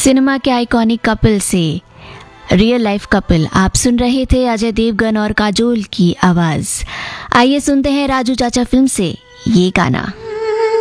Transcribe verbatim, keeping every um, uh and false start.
Cinema के iconic couple से real life couple आप सुन रहे थे अजय देवगन और काजोल की आवाज। आइए सुनते हैं राजू चाचा फिल्म से ये गाना।